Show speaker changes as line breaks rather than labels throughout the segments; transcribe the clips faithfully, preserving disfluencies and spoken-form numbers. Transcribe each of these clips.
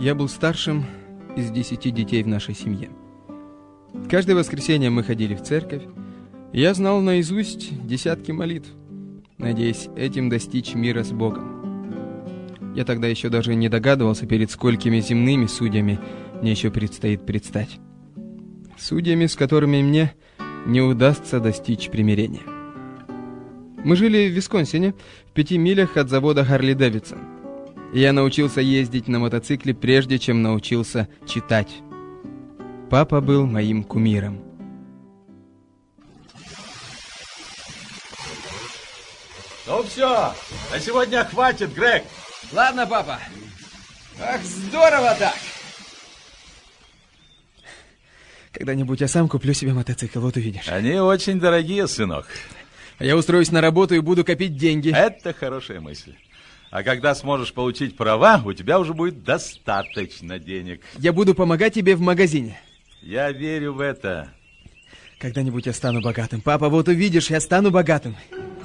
Я был старшим из десяти детей в нашей семье. Каждое воскресенье мы ходили в церковь, и я знал наизусть десятки молитв, надеясь этим достичь мира с Богом. Я тогда еще даже не догадывался, перед сколькими земными судьями мне еще предстоит предстать. Судьями, с которыми мне не удастся достичь примирения. Мы жили в Висконсине, в пяти милях от завода Харли Дэвидсон. И я научился ездить на мотоцикле, прежде чем научился читать. Папа был моим кумиром.
Ну все, на сегодня хватит, Грег.
Ладно, папа. Ах, здорово так. Когда-нибудь я сам куплю себе мотоцикл, вот увидишь.
Они очень дорогие, сынок.
А я устроюсь на работу и буду копить деньги.
Это хорошая мысль. А когда сможешь получить права, у тебя уже будет достаточно денег.
Я буду помогать тебе в магазине.
Я верю в это.
Когда-нибудь я стану богатым. Папа, вот увидишь, я стану богатым.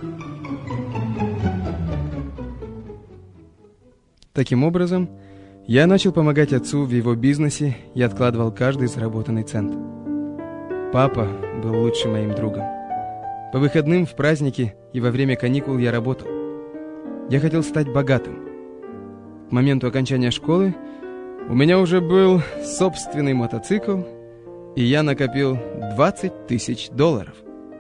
Таким образом, я начал помогать отцу в его бизнесе и откладывал каждый заработанный цент. Папа был лучшим моим другом. По выходным, в праздники и во время каникул я работал. Я хотел стать богатым. К моменту окончания школы у меня уже был собственный мотоцикл, и я накопил двадцать тысяч долларов.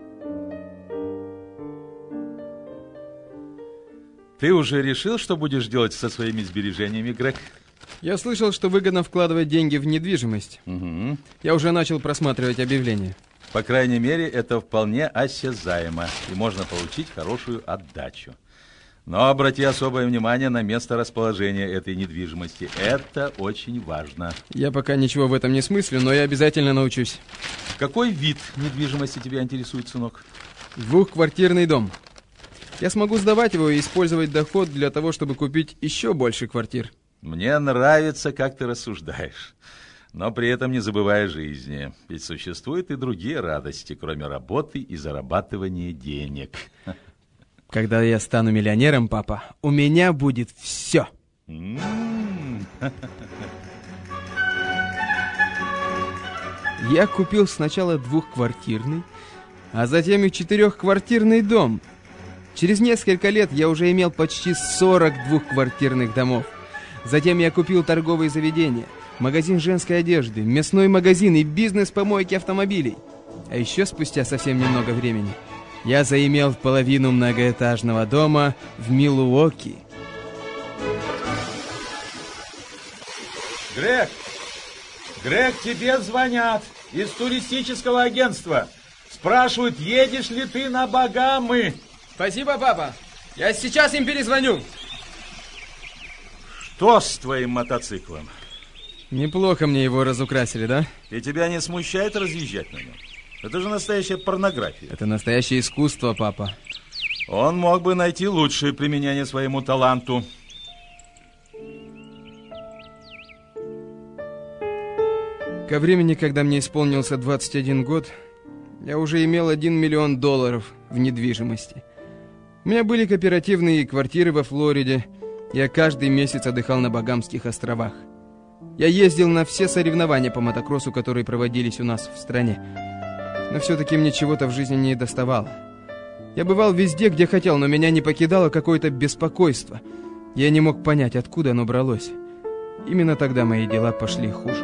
Ты уже решил, что будешь делать со своими сбережениями, Грег?
Я слышал, что выгодно вкладывать деньги в недвижимость.
Угу.
Я уже начал просматривать объявления.
По крайней мере, это вполне осязаемо, и можно получить хорошую отдачу. Но обрати особое внимание на место расположения этой недвижимости. Это очень важно.
Я пока ничего в этом не смыслю, но я обязательно научусь.
Какой вид недвижимости тебя интересует, сынок?
Двухквартирный дом. Я смогу сдавать его и использовать доход для того, чтобы купить еще больше квартир.
Мне нравится, как ты рассуждаешь. Но при этом не забывай о жизни. Ведь существуют и другие радости, кроме работы и зарабатывания денег.
Когда я стану миллионером, папа, у меня будет все. Я купил сначала двухквартирный, а затем и четырехквартирный дом. Через несколько лет я уже имел почти сорок двухквартирных домов. Затем я купил торговые заведения, магазин женской одежды, мясной магазин и бизнес по мойке автомобилей. А еще спустя совсем немного времени я заимел половину многоэтажного дома в Милуоки.
Грег! Грег, тебе звонят из туристического агентства. Спрашивают, едешь ли ты на Багамы.
Спасибо, папа. Я сейчас им перезвоню.
Что с твоим мотоциклом?
Неплохо мне его разукрасили, да?
И тебя не смущает разъезжать на нем? Это же настоящая порнография.
Это настоящее искусство, папа.
Он мог бы найти лучшее применение своему таланту.
Ко времени, когда мне исполнился двадцать один год, я уже имел один миллион долларов в недвижимости. У меня были кооперативные квартиры во Флориде. Я каждый месяц отдыхал на Багамских островах. Я ездил на все соревнования по мотокроссу, которые проводились у нас в стране. Но все-таки мне чего-то в жизни не доставало. Я бывал везде, где хотел, но меня не покидало какое-то беспокойство. Я не мог понять, откуда оно бралось. Именно тогда мои дела пошли хуже.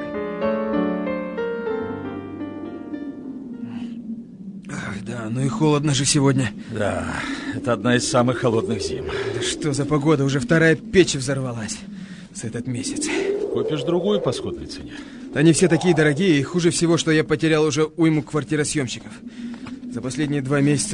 Ах, да, ну и холодно же сегодня.
Да, это одна из самых холодных зим.
Да что за погода, уже вторая печь взорвалась за этот месяц.
Купишь другую по сходной цене.
Они все такие дорогие, и хуже всего, что я потерял уже уйму квартиросъемщиков. За последние два месяца